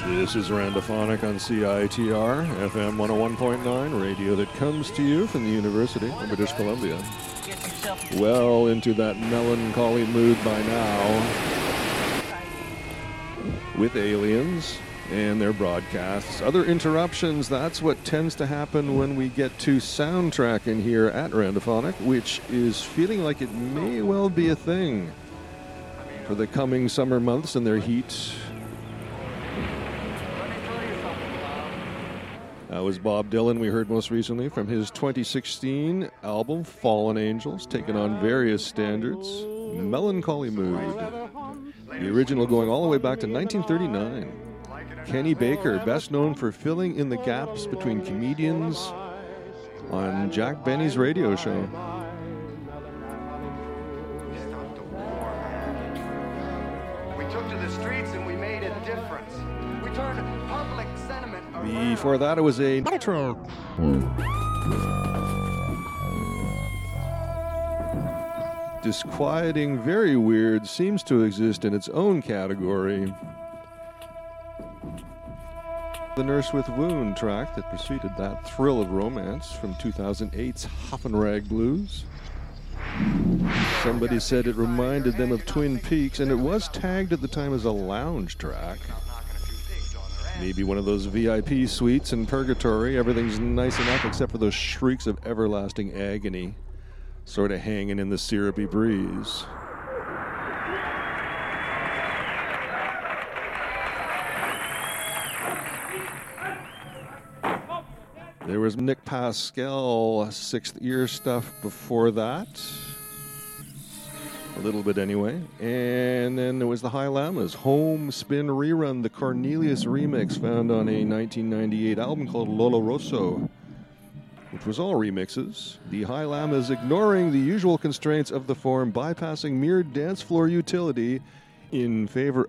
This is Randophonic on CITR, FM 101.9, radio that comes to you from the University of British Columbia. Well into that melancholy mood by now with aliens and their broadcasts. Other interruptions, that's what tends to happen when we get to soundtracking here at Randophonic, which is feeling like it may well be a thing for the coming summer months and their heat. That was Bob Dylan we heard most recently from his 2016 album, Fallen Angels, taking on various standards. Melancholy Mood. The original going all the way back to 1939. Kenny Baker, best known for filling in the gaps between comedians on Jack Benny's radio show. We took to the streets and we made a difference. We turned public sentiment around. Before that, it was a disquieting, very weird, seems to exist in its own category. The Nurse with Wound track that preceded that thrill of romance from 2008's Huff and Rag Blues. Somebody said it reminded them of Twin Peaks, and it was tagged at the time as a lounge track. Maybe one of those VIP suites in purgatory. Everything's nice enough except for those shrieks of everlasting agony sort of hanging in the syrupy breeze. There was Nick Pascal, Sixth Year stuff before that. A little bit anyway. And then there was the High Llamas, Home Spin Rerun, the Cornelius remix found on a 1998 album called Lolo Rosso, which was all remixes. The High Llamas ignoring the usual constraints of the form, bypassing mere dance floor utility in favor